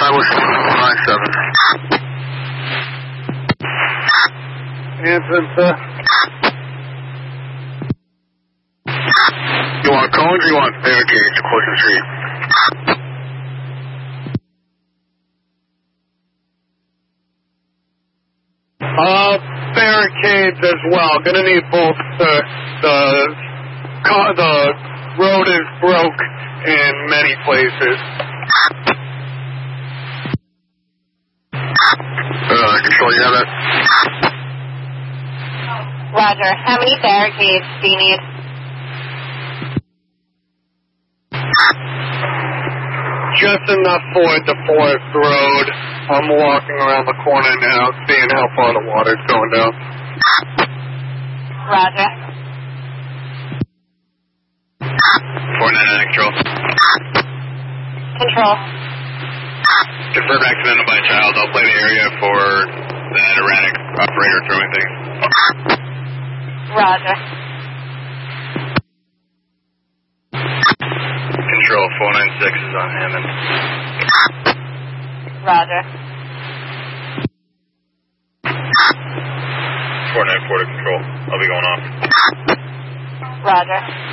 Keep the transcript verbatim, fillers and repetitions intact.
nine seven. Answer, sir. You want cones or you want barricades to close the street? Uh, barricades as well. Gonna need both. The, the, car, the road is broke in many places. Uh, control, you have that? Roger. How many barricades do you need? Just enough for the Forest Road. I'm walking around the corner now, seeing how far the water's going down. Roger. four nine nine, control. Control. Confirm accidental by child. I'll play the area for that erratic operator throwing things. Roger. Control, four nine six is on Hammond. Roger. four nine four to control. I'll be going off. Roger.